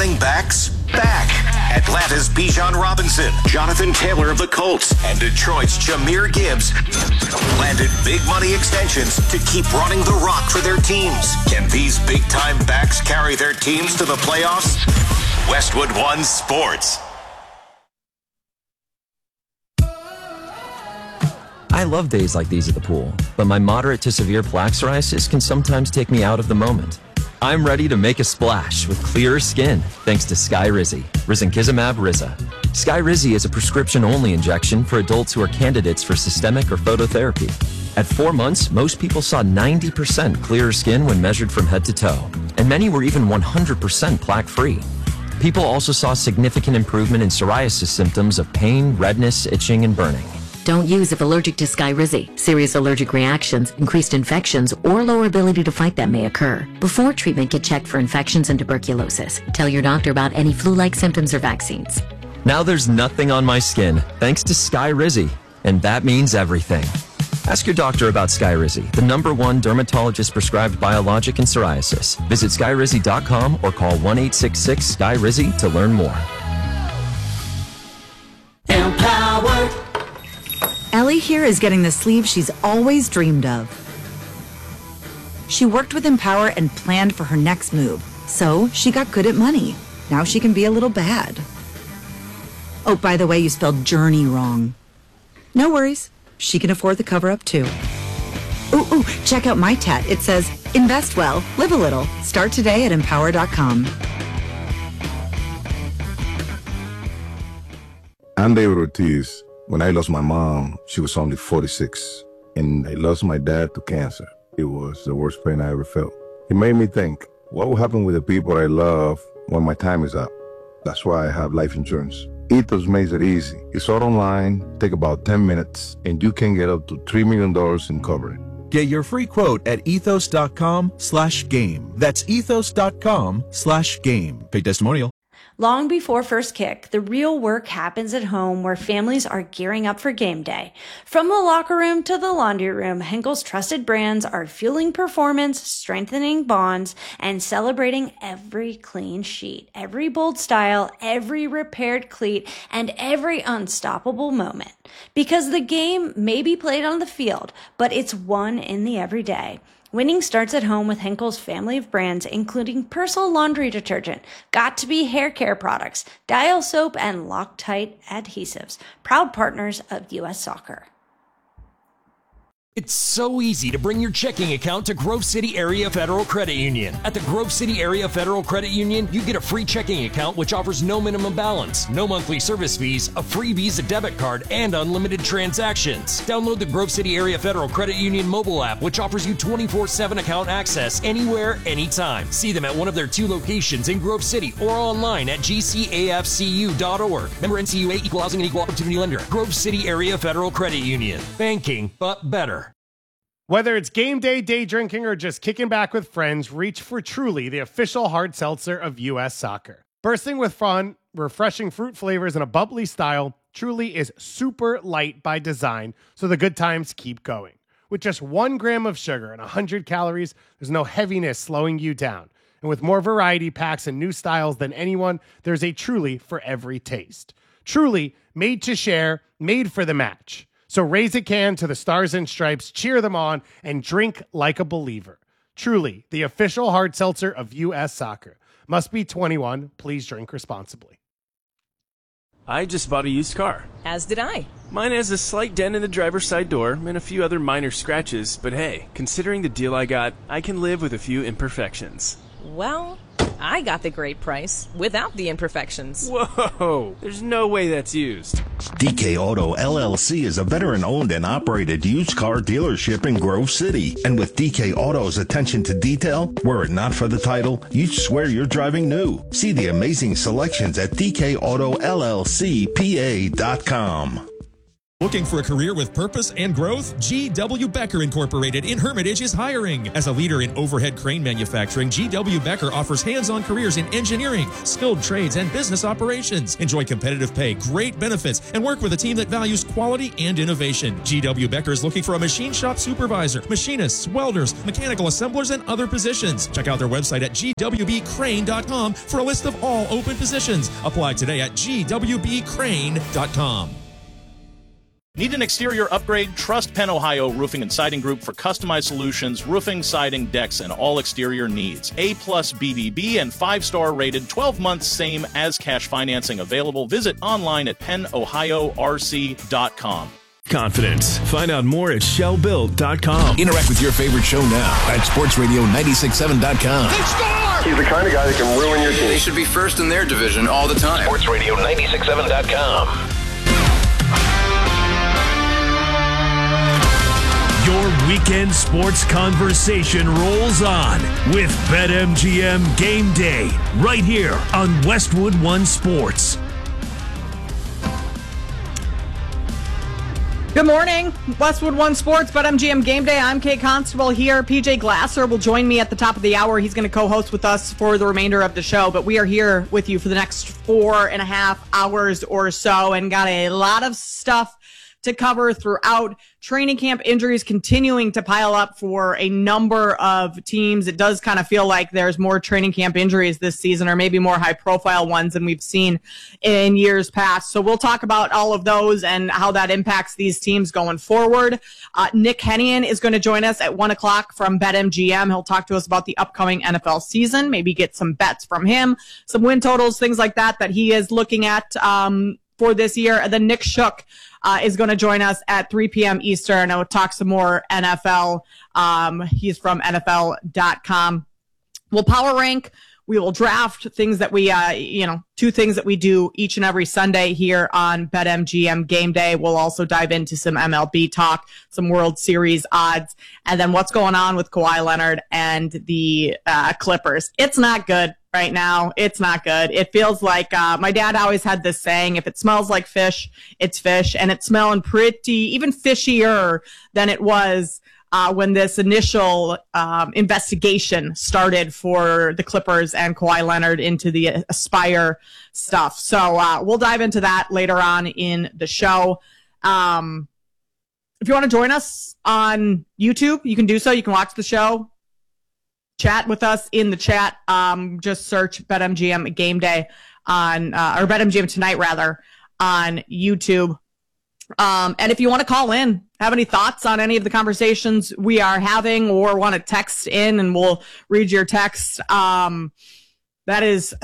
running backs back. Atlanta's Bijan Robinson, Jonathan Taylor of the Colts, and Detroit's Jahmyr Gibbs landed big money extensions to keep running the rock for their teams. Can these big-time backs carry their teams to the playoffs? Westwood One Sports. I love days like these at the pool, but my moderate to severe plaque psoriasis can sometimes take me out of the moment. I'm ready to make a splash with clearer skin thanks to Skyrizi, risankizumab Riza. Skyrizi is a prescription-only injection for adults who are candidates for systemic or phototherapy. At 4 months, most people saw 90% clearer skin when measured from head to toe, and many were even 100% plaque-free. People also saw significant improvement in psoriasis symptoms of pain, redness, itching, and burning. Don't use if allergic to Skyrizi. Serious allergic reactions, increased infections, or lower ability to fight them may occur. Before treatment, get checked for infections and tuberculosis. Tell your doctor about any flu-like symptoms or vaccines. Now there's nothing on my skin thanks to Skyrizi, and that means everything. Ask your doctor about Skyrizi, the #1 dermatologist-prescribed biologic in psoriasis. Visit Skyrizi.com or call 1-866-SKYRIZI to learn more. Empowered. Ellie here is getting the sleeve she's always dreamed of. She worked with Empower and planned for her next move, so she got good at money. Now she can be a little bad. Oh, by the way, you spelled journey wrong. No worries. She can afford the cover-up, too. Ooh, check out my tat. It says, invest well, live a little. Start today at empower.com. I'm David Ortiz. When I lost my mom, she was only 46, and I lost my dad to cancer. It was the worst pain I ever felt. It made me think, what will happen with the people I love when my time is up? That's why I have life insurance. Ethos makes it easy. It's all online, take about 10 minutes, and you can get up to $3 million in coverage. Get your free quote at ethos.com/game. That's ethos.com/game. Paid testimonial. Long before first kick, the real work happens at home where families are gearing up for game day. From the locker room to the laundry room, Henkel's trusted brands are fueling performance, strengthening bonds, and celebrating every clean sheet, every bold style, every repaired cleat, and every unstoppable moment. Because the game may be played on the field, but it's won in the everyday. Winning starts at home with Henkel's family of brands, including Persil laundry detergent, Got2b hair care products, Dial soap, and Loctite adhesives, proud partners of U.S. Soccer. It's so easy to bring your checking account to Grove City Area Federal Credit Union. At the Grove City Area Federal Credit Union, you get a free checking account which offers no minimum balance, no monthly service fees, a free Visa debit card, and unlimited transactions. Download the Grove City Area Federal Credit Union mobile app, which offers you 24/7 account access anywhere, anytime. See them at one of their 2 locations in Grove City or online at gcafcu.org. Member NCUA, Equal Housing and Equal Opportunity Lender. Grove City Area Federal Credit Union. Banking, but better. Whether it's game day, day drinking, or just kicking back with friends, reach for Truly, the official hard seltzer of U.S. Soccer. Bursting with fun, refreshing fruit flavors, and a bubbly style, Truly is super light by design, so the good times keep going. With just 1 gram of sugar and 100 calories, there's no heaviness slowing you down. And with more variety packs and new styles than anyone, there's a Truly for every taste. Truly, made to share, made for the match. So raise a can to the Stars and Stripes, cheer them on, and drink like a believer. Truly, the official hard seltzer of U.S. Soccer. Must be 21. Please drink responsibly. I just bought a used car. As did I. Mine has a slight dent in the driver's side door and a few other minor scratches, but hey, considering the deal I got, I can live with a few imperfections. Well, I got the great price without the imperfections. Whoa, there's no way that's used. DK Auto LLC is a veteran-owned and operated used car dealership in Grove City. And with DK Auto's attention to detail, were it not for the title, you'd swear you're driving new. See the amazing selections at DKAutoLLCPA.com. Looking for a career with purpose and growth? G.W. Becker Incorporated in Hermitage is hiring. As a leader in overhead crane manufacturing, G.W. Becker offers hands-on careers in engineering, skilled trades, and business operations. Enjoy competitive pay, great benefits, and work with a team that values quality and innovation. G.W. Becker is looking for a machine shop supervisor, machinists, welders, mechanical assemblers, and other positions. Check out their website at gwbcrane.com for a list of all open positions. Apply today at gwbcrane.com. Need an exterior upgrade? Trust Penn Ohio Roofing and Siding Group for customized solutions, roofing, siding, decks, and all exterior needs. A+ BBB and 5-star rated, 12 months same as cash financing available. Visit online at pennohiorc.com. Confidence. Find out more at shellbuilt.com. Interact with your favorite show now at sportsradio967.com. He scored! He's the kind of guy that can ruin your team. They should be first in their division all the time. sportsradio967.com. Your weekend sports conversation rolls on with BetMGM Game Day right here on Westwood One Sports. Good morning, Westwood One Sports, BetMGM Game Day. I'm Kate Constable here. PJ Glasser will join me at the top of the hour. He's going to co-host with us for the remainder of the show, but we are here with you for the next 4.5 hours or so and got a lot of stuff to cover throughout training camp. Injuries continuing to pile up for a number of teams. It does kind of feel like there's more training camp injuries this season, or maybe more high profile ones than we've seen in years past. So we'll talk about all of those and how that impacts these teams going forward. Nick Hennian is going to join us at 1 o'clock from BetMGM. He'll talk to us about the upcoming NFL season, maybe get some bets from him, some win totals, things like that he is looking at for this year. And then Nick Shook is going to join us at 3 p.m. Eastern. I will talk some more NFL. He's from NFL.com. We'll power rank. We will draft things that we, two things that we do each and every Sunday here on BetMGM Game Day. We'll also dive into some MLB talk, some World Series odds, and then what's going on with Kawhi Leonard and the Clippers. It's not good right now. It's not good. It feels like my dad always had this saying, if it smells like fish, it's fish. And it's smelling pretty, even fishier than it was when this initial investigation started for the Clippers and Kawhi Leonard into the Aspire stuff. So we'll dive into that later on in the show. If you want to join us on YouTube, you can do so. You can watch the show, chat with us in the chat. Just search BetMGM Game Day on, or BetMGM Tonight rather, on YouTube. And if you want to call in, have any thoughts on any of the conversations we are having, or want to text in and we'll read your text, that is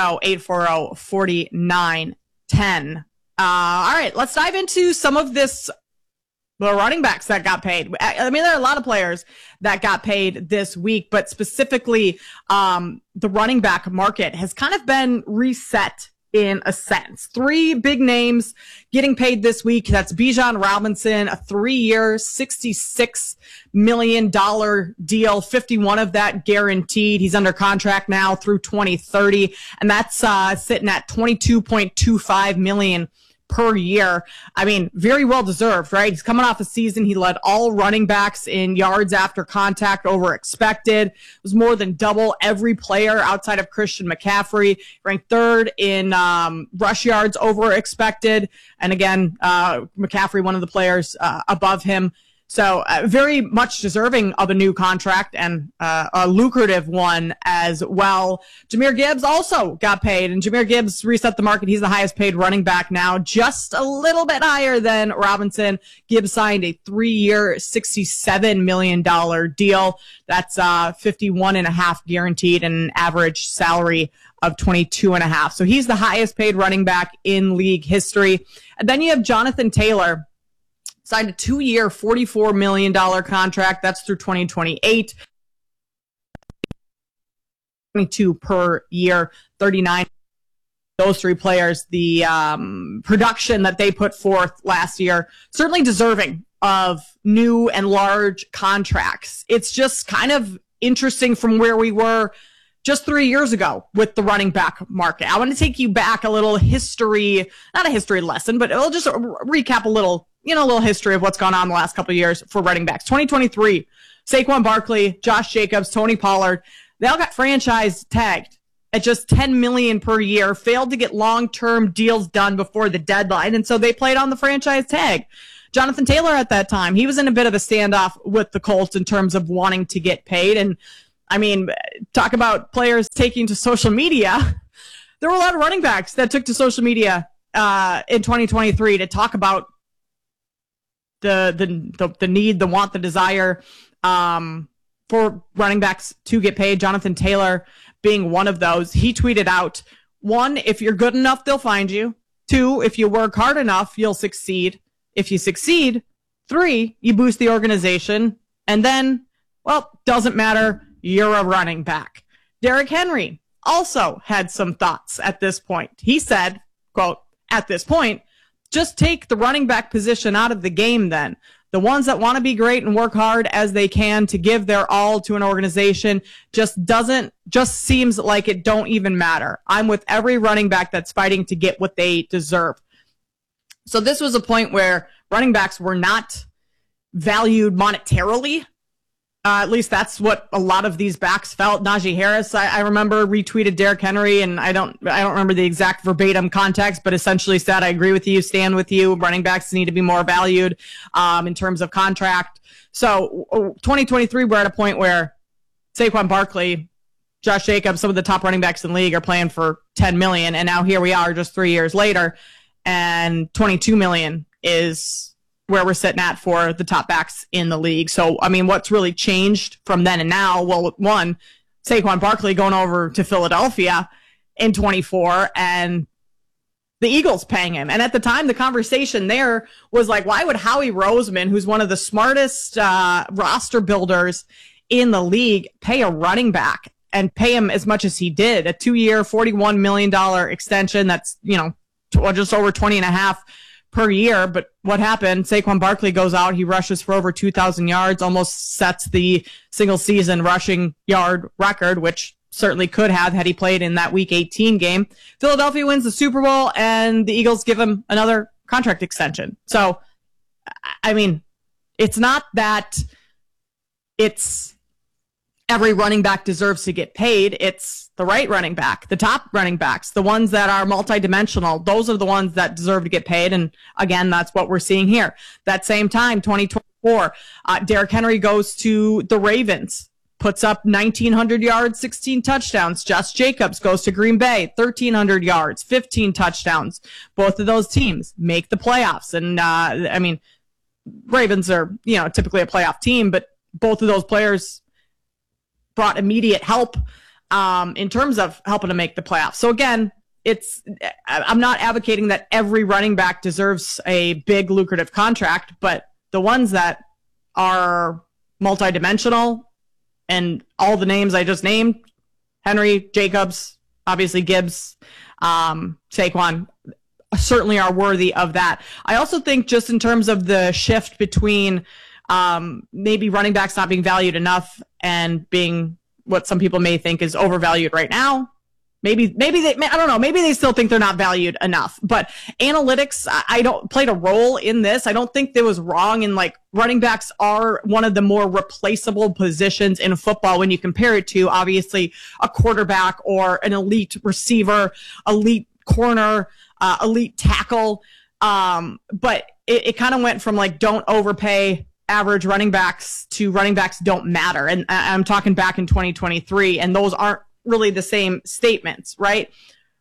310-840-4910. All right, let's dive into some of the running backs that got paid. I mean, there are a lot of players that got paid this week, but specifically, the running back market has kind of been reset in a sense. 3 big names getting paid this week. That's Bijan Robinson, a 3-year, $66 million deal, 51 of that guaranteed. He's under contract now through 2030, and that's sitting at $22.25 million per year. I mean, very well deserved, right? He's coming off a season. He led all running backs in yards after contact over expected. It was more than double every player outside of Christian McCaffrey. Ranked 3rd in rush yards over expected. And again, McCaffrey, one of the players above him. So very much deserving of a new contract, and a lucrative one as well. Jahmyr Gibbs also got paid, and Jahmyr Gibbs reset the market. He's the highest paid running back now, just a little bit higher than Robinson. Gibbs signed a 3-year, $67 million deal. That's 51.5 guaranteed, and an average salary of 22.5. So he's the highest paid running back in league history. And then you have Jonathan Taylor, signed a 2-year, $44 million contract. That's through 2028. 22 per year, 39. Those 3 players, the production that they put forth last year, certainly deserving of new and large contracts. It's just kind of interesting from where we were just 3 years ago with the running back market. I want to take you back a little history, not a history lesson, but it'll just recap a little, a little history of what's gone on the last couple of years for running backs. 2023, Saquon Barkley, Josh Jacobs, Tony Pollard, they all got franchise tagged at just $10 million per year, failed to get long-term deals done before the deadline, and so they played on the franchise tag. Jonathan Taylor at that time, he was in a bit of a standoff with the Colts in terms of wanting to get paid. And I mean, talk about players taking to social media. There were a lot of running backs that took to social media in 2023 to talk about the need, the want, the desire for running backs to get paid. Jonathan Taylor being one of those. He tweeted out, 1, if you're good enough, they'll find you. 2, if you work hard enough, you'll succeed. If you succeed, 3, you boost the organization. And then, well, doesn't matter, you're a running back. Derrick Henry also had some thoughts at this point. He said, quote, at this point, just take the running back position out of the game then. The ones that want to be great and work hard as they can to give their all to an organization just seems like it don't even matter. I'm with every running back that's fighting to get what they deserve. So this was a point where running backs were not valued monetarily. At least that's what a lot of these backs felt. Najee Harris, I remember, retweeted Derrick Henry, and I don't remember the exact verbatim context, but essentially said, I agree with you, stand with you. Running backs need to be more valued in terms of contract. So 2023, we're at a point where Saquon Barkley, Josh Jacobs, some of the top running backs in the league are playing for $10 million, and now here we are just 3 years later, and $22 million is where we're sitting at for the top backs in the league. So, I mean, what's really changed from then and now? Well, 1, Saquon Barkley going over to Philadelphia in 24 and the Eagles paying him. And at the time, the conversation there was like, why would Howie Roseman, who's one of the smartest roster builders in the league, pay a running back and pay him as much as he did? A 2-year, $41 million extension. That's, just over 20 and a half per year. But what happened? Saquon Barkley goes out. He rushes for over 2,000 yards, almost sets the single season rushing yard record, which certainly could have had he played in that week 18 game. Philadelphia wins the Super Bowl and the Eagles give him another contract extension. So, I mean, it's not that it's every running back deserves to get paid. It's the right running back, the top running backs, the ones that are multidimensional. Those are the ones that deserve to get paid. And again, that's what we're seeing here. That same time, 2024, Derrick Henry goes to the Ravens, puts up 1,900 yards, 16 touchdowns. Josh Jacobs goes to Green Bay, 1,300 yards, 15 touchdowns. Both of those teams make the playoffs. And, I mean, Ravens are, typically a playoff team, but both of those players brought immediate help in terms of helping to make the playoffs. So again, I'm not advocating that every running back deserves a big lucrative contract, but the ones that are multidimensional and all the names I just named, Henry, Jacobs, obviously Gibbs, Saquon, certainly are worthy of that. I also think just in terms of the shift between maybe running backs not being valued enough and being what some people may think is overvalued right now. Maybe they, I don't know, maybe they still think they're not valued enough, but analytics, played a role in this. I don't think that was wrong. And like running backs are one of the more replaceable positions in football when you compare it to obviously a quarterback or an elite receiver, elite corner, elite tackle. But it kind of went from like, don't overpay average running backs to running backs don't matter. And I'm talking back in 2023, and those aren't really the same statements, right?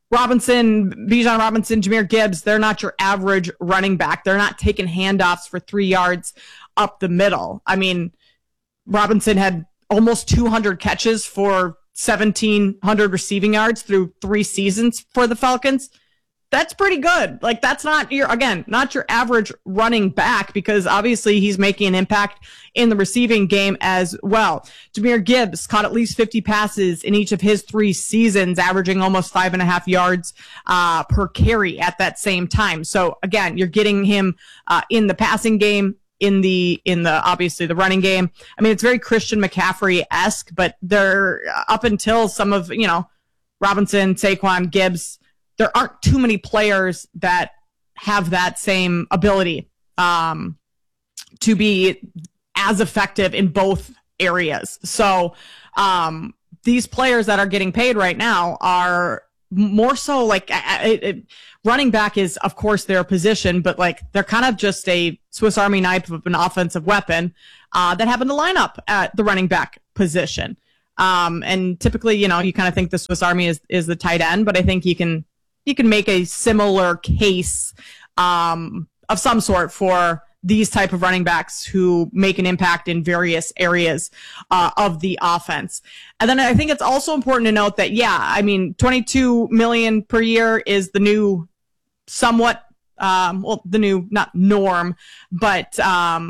Bijan Robinson, Jahmyr Gibbs, they're not your average running back. They're not taking handoffs for 3 yards up the middle. I mean, Robinson had almost 200 catches for 1,700 receiving yards through 3 seasons for the Falcons. That's pretty good. Like, that's not your average running back, because obviously he's making an impact in the receiving game as well. Jahmyr Gibbs caught at least 50 passes in each of his 3 seasons, averaging almost 5.5 yards per carry at that same time. So again, you're getting him in the passing game, in the obviously the running game. I mean, it's very Christian McCaffrey-esque, but they're up until some of, Robinson, Saquon, Gibbs, there aren't too many players that have that same ability to be as effective in both areas. So these players that are getting paid right now are more so like running back is, of course, their position, but like they're kind of just a Swiss Army knife of an offensive weapon that happen to line up at the running back position. And typically, you kind of think the Swiss Army is the tight end, but I think you can make a similar case of some sort for these type of running backs who make an impact in various areas of the offense. And then I think it's also important to note that, $22 million per year is the new somewhat, the new, not norm, but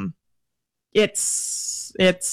it's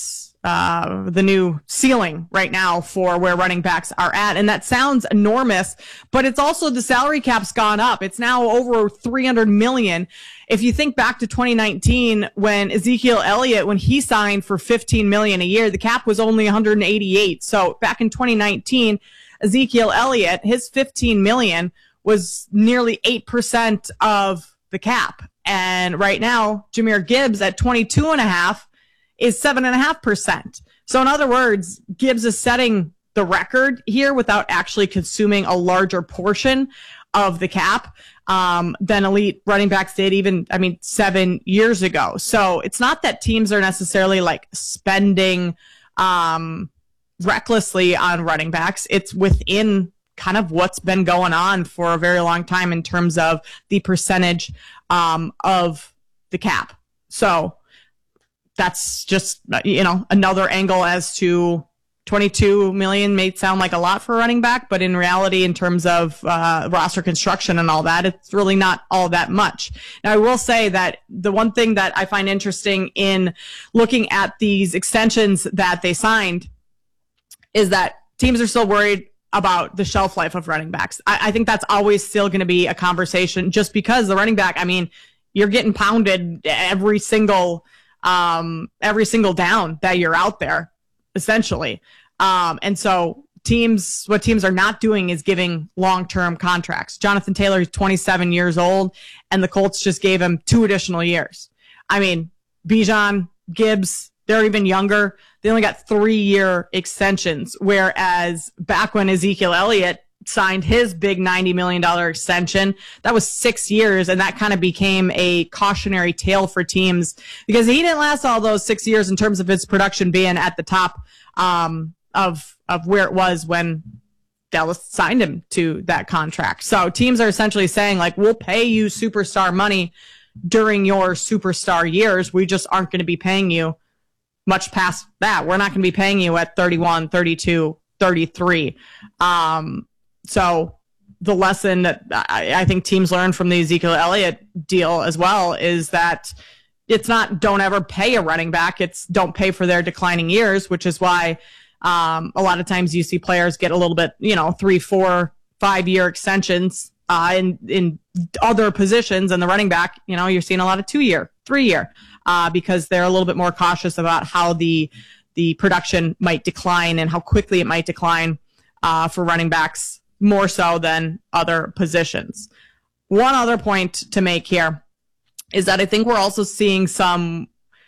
the new ceiling right now for where running backs are at. And that sounds enormous, but it's also the salary cap's gone up. It's now over $300 million. If you think back to 2019, when Ezekiel Elliott, when he signed for $15 million a year, the cap was only $188. So back in 2019, Ezekiel Elliott, his $15 million was nearly 8% of the cap. And right now, Jahmyr Gibbs at 22.5 is 7.5%. So in other words, Gibbs is setting the record here without actually consuming a larger portion of the cap than elite running backs did 7 years ago. So it's not that teams are necessarily like spending recklessly on running backs. It's within kind of what's been going on for a very long time in terms of the percentage of the cap. So that's just, another angle as to 22 million may sound like a lot for a running back, but in reality, in terms of roster construction and all that, it's really not all that much. Now, I will say that the one thing that I find interesting in looking at these extensions that they signed is that teams are still worried about the shelf life of running backs. I think that's always still going to be a conversation just because the running back, you're getting pounded every single down that you're out there, essentially. And so what teams are not doing is giving long-term contracts. Jonathan Taylor is 27 years old, and the Colts just gave him 2 additional years. Bijan, Gibbs, they're even younger. They only got 3-year extensions, whereas back when Ezekiel Elliott signed his big $90 million extension, that was 6 years, and that kind of became a cautionary tale for teams because he didn't last all those 6 years in terms of his production being at the top of where it was when Dallas signed him to that contract. So teams are essentially saying, like, we'll pay you superstar money during your superstar years. We just aren't going to be paying you much past that. We're not going to be paying you at 31, 32, 33. So the lesson that I think teams learn from the Ezekiel Elliott deal as well is that it's not don't ever pay a running back. It's don't pay for their declining years, which is why a lot of times you see players get a little bit, 3, 4, 5-year extensions in other positions. And the running back, you're seeing a lot of 2-year, 3-year because they're a little bit more cautious about how the production might decline and how quickly it might decline for running backs, more so than other positions. One other point to make here is that I think we're also seeing some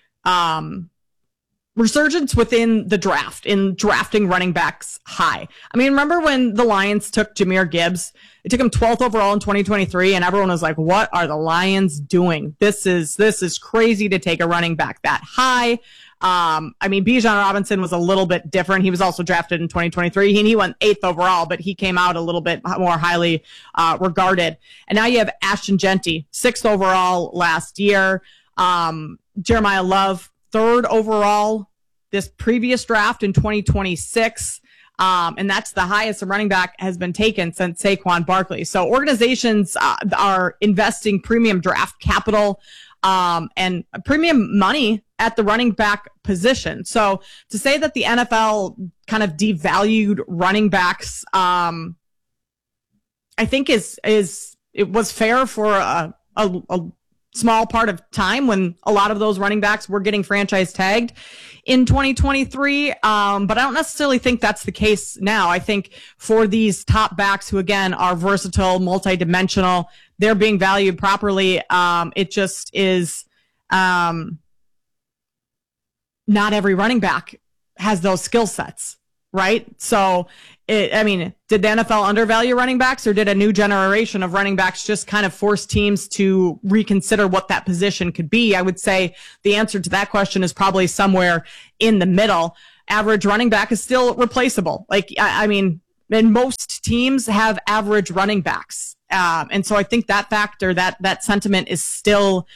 resurgence within the draft in drafting running backs high. Remember when the Lions took Jahmyr Gibbs? It took him 12th overall in 2023, and everyone was like, what are the Lions doing? This is crazy to take a running back that high. Bijan Robinson was a little bit different. He was also drafted in 2023. He went 8th overall, but he came out a little bit more highly regarded. And now you have Ashton Jeanty, 6th overall last year. Jeremiah Love, 3rd overall this previous draft in 2026. And that's the highest a running back has been taken since Saquon Barkley. So organizations are investing premium draft capital and premium money at the running back position. So to say that the NFL kind of devalued running backs, I think it was fair for a small part of time when a lot of those running backs were getting franchise tagged in 2023. But I don't necessarily think that's the case now. I think for these top backs who, again, are versatile, multidimensional, they're being valued properly. It just is not every running back has those skill sets, right? So, did the NFL undervalue running backs, or did a new generation of running backs just kind of force teams to reconsider what that position could be? I would say the answer to that question is probably somewhere in the middle. Average running back is still replaceable. And most teams have average running backs. And so I think that factor, that sentiment is still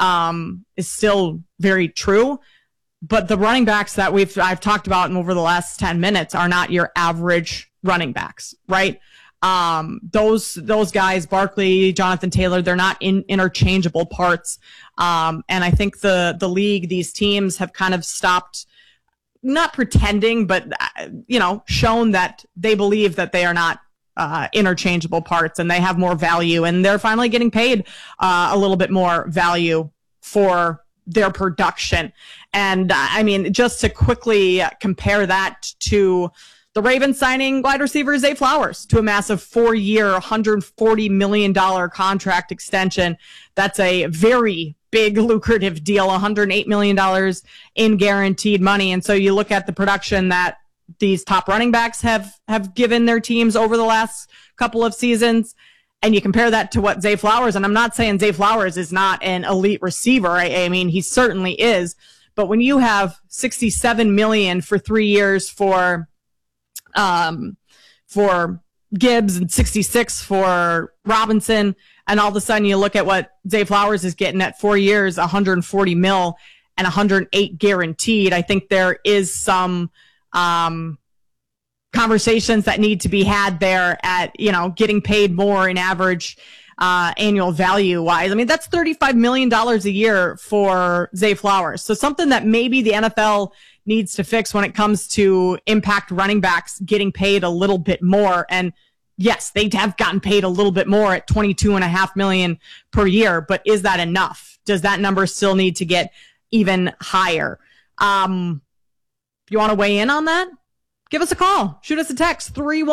very true. But the running backs that I've talked about over the last 10 minutes are not your average running backs, right? Those guys, Barkley, Jonathan Taylor, they're not interchangeable parts. And I think the league, these teams have kind of stopped, not pretending, but, shown that they believe that they are not interchangeable parts and they have more value, and they're finally getting paid a little bit more value for their production. And just to quickly compare that to the Ravens signing wide receiver Zay Flowers to a massive 4-year, $140 million contract extension. That's a very big, lucrative deal, $108 million in guaranteed money. And so you look at the production that these top running backs have given their teams over the last couple of seasons, and you compare that to what Zay Flowers, and I'm not saying Zay Flowers is not an elite receiver. He certainly is. But when you have $67 million for 3 years for Gibbs and 66 for Robinson, and all of a sudden you look at what Zay Flowers is getting at 4 years, $140 million and $108 guaranteed, I think there is some conversations that need to be had there at, getting paid more in average annual value wise. That's $35 million a year for Zay Flowers. So something that maybe the NFL needs to fix when it comes to impact running backs getting paid a little bit more. And yes, they have gotten paid a little bit more at $22.5 million per year, but is that enough? Does that number still need to get even higher? If you want to weigh in on that, give us a call. Shoot us a text,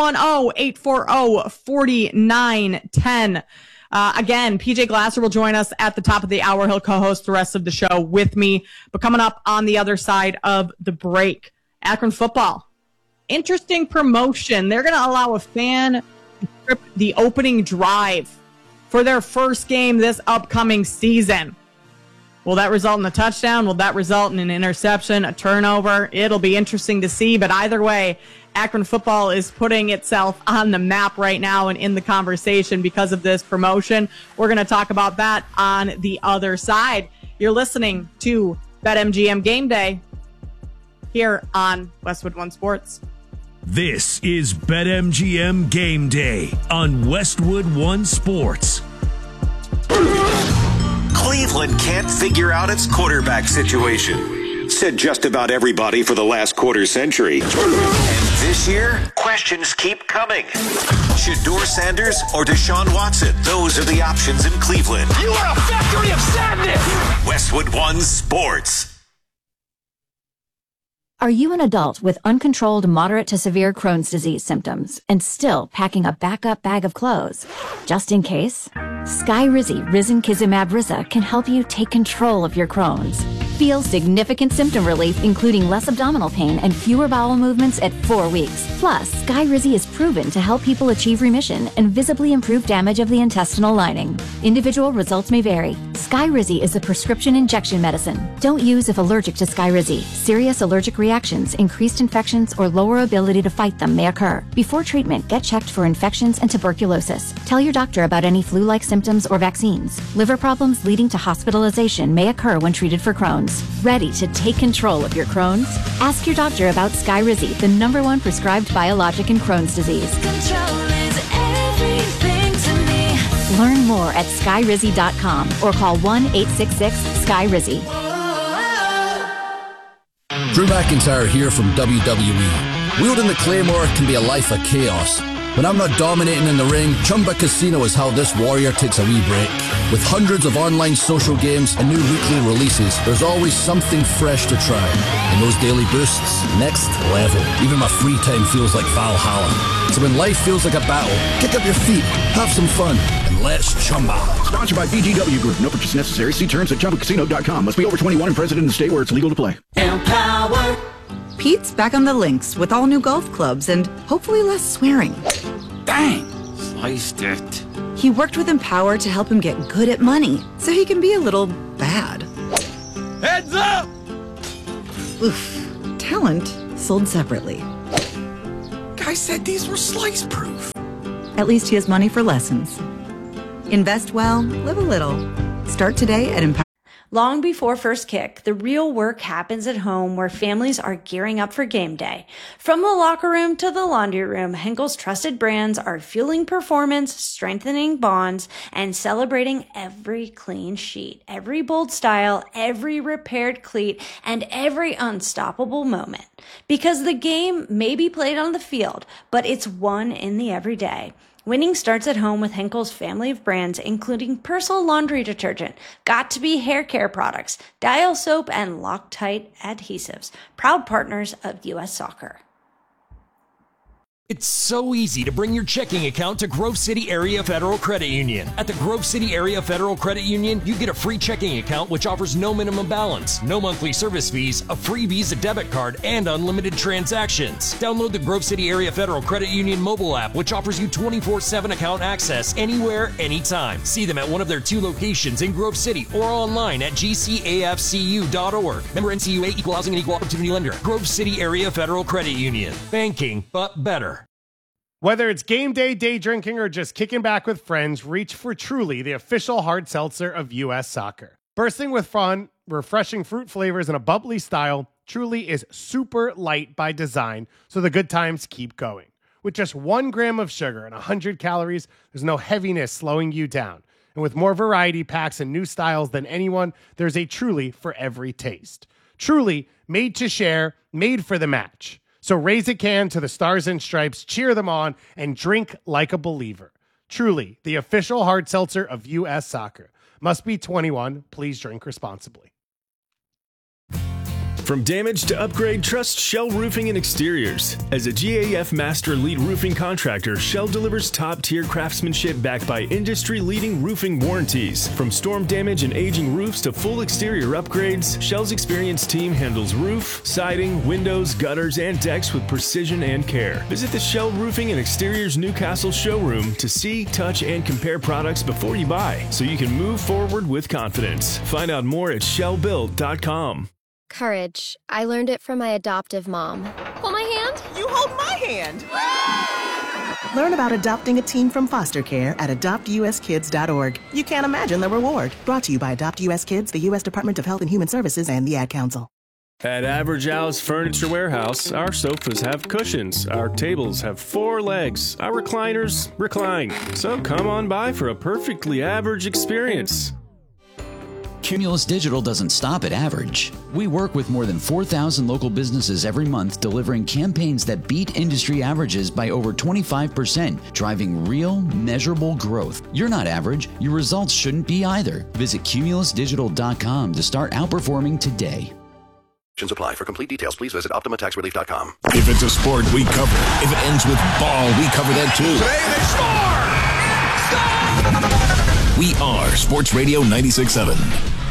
310-840-4910. Again, PJ Glasser will join us at the top of the hour. He'll co-host the rest of the show with me. But coming up on the other side of the break, Akron football. Interesting promotion. They're going to allow a fan to script the opening drive for their first game this upcoming season. Will that result in a touchdown? Will that result in an interception, a turnover? It'll be interesting to see, but either way, Akron football is putting itself on the map right now and in the conversation because of this promotion. We're going to talk about that on the other side. You're listening to BetMGM Game Day here on Westwood One Sports. This is BetMGM Game Day on Westwood One Sports. Cleveland can't figure out its quarterback situation, said just about everybody for the last quarter century. And this year, questions keep coming. Shedeur Sanders or Deshaun Watson? Those are the options in Cleveland. You are a factory of sadness! Westwood One Sports. Are you an adult with uncontrolled moderate to severe Crohn's disease symptoms and still packing a backup bag of clothes? Just in case? Skyrizi Risankizumab Rizza can help you take control of your Crohn's. Feel significant symptom relief, including less abdominal pain and fewer bowel movements at 4 weeks. Plus, Skyrizi is proven to help people achieve remission and visibly improve damage of the intestinal lining. Individual results may vary. Skyrizi is a prescription injection medicine. Don't use if allergic to Skyrizi. Serious allergic reactions, increased infections, or lower ability to fight them may occur. Before treatment, get checked for infections and tuberculosis. Tell your doctor about any flu-like symptoms or vaccines. Liver problems leading to hospitalization may occur when treated for Crohn's. Ready to take control of your Crohn's? Ask your doctor about Skyrizi, the #1 prescribed biologic in Crohn's disease. Control is everything to me. Learn more at skyrizi.com or call 1-866-SKYRIZI. Drew McIntyre here from WWE. Wielding the Claymore can be a life of chaos. When I'm not dominating in the ring, Chumba Casino is how this warrior takes a wee break. With hundreds of online social games and new weekly releases, there's always something fresh to try. And those daily boosts, next level. Even my free time feels like Valhalla. So when life feels like a battle, kick up your feet, have some fun, and let's chumba. Sponsored by BGW Group. No purchase necessary. See terms at ChumbaCasino.com. Must be over 21 and present in the state where it's legal to play. Empower. Pete's back on the links with all new golf clubs and hopefully less swearing. Dang! Sliced it. He worked with Empower to help him get good at money, so he can be a little bad. Heads up! Oof. Talent sold separately. Guy said these were slice proof. At least he has money for lessons. Invest well, live a little. Start today at Empower. Long before first kick, the real work happens at home where families are gearing up for game day. From the locker room to the laundry room, Henkel's trusted brands are fueling performance, strengthening bonds, and celebrating every clean sheet, every bold style, every repaired cleat, and every unstoppable moment. Because the game may be played on the field, but it's won in the everyday. Winning starts at home with Henkel's family of brands, including Persil laundry detergent, Got2b hair care products, Dial soap, and Loctite adhesives. Proud partners of U.S. Soccer. It's so easy to bring your checking account to Grove City Area Federal Credit Union. At the Grove City Area Federal Credit Union, you get a free checking account which offers no minimum balance, no monthly service fees, a free Visa debit card, and unlimited transactions. Download the Grove City Area Federal Credit Union mobile app, which offers you 24/7 account access anywhere, anytime. See them at one of their 2 locations in Grove City or online at gcafcu.org. Member NCUA, Equal Housing and Equal Opportunity Lender. Grove City Area Federal Credit Union. Banking, but better. Whether it's game day, day drinking, or just kicking back with friends, reach for Truly, the official hard seltzer of U.S. Soccer. Bursting with fun, refreshing fruit flavors, and a bubbly style, Truly is super light by design, so the good times keep going. With just 1 gram of sugar and 100 calories, there's no heaviness slowing you down. And with more variety packs and new styles than anyone, there's a Truly for every taste. Truly, made to share, made for the match. So raise a can to the Stars and Stripes, cheer them on, and drink like a believer. Truly, the official hard seltzer of U.S. Soccer. Must be 21. Please drink responsibly. From damage to upgrade, trust Shell Roofing and Exteriors. As a GAF Master Lead Roofing Contractor, Shell delivers top-tier craftsmanship backed by industry-leading roofing warranties. From storm damage and aging roofs to full exterior upgrades, Shell's experienced team handles roof, siding, windows, gutters, and decks with precision and care. Visit the Shell Roofing and Exteriors Newcastle showroom to see, touch, and compare products before you buy, so you can move forward with confidence. Find out more at shellbuilt.com. Courage. I learned it from my adoptive mom. Hold my hand. You hold my hand. Learn about adopting a teen from foster care at adoptuskids.org. You can't imagine the reward. Brought to you by Adopt US Kids, the U.S. Department of Health and Human Services, and the Ad Council. At Average Al's Furniture Warehouse, our sofas have cushions, our tables have 4 legs, our recliners recline. So come on by for a perfectly average experience. Cumulus Digital doesn't stop at average. We work with more than 4,000 local businesses every month, delivering campaigns that beat industry averages by over 25%, driving real, measurable growth. You're not average. Your results shouldn't be either. Visit cumulusdigital.com to start outperforming today. Apply. For complete details, please visit OptimaTaxRelief.com. If it's a sport, we cover it. If it ends with ball, we cover that too. Today they score! We are Sports Radio 96.7.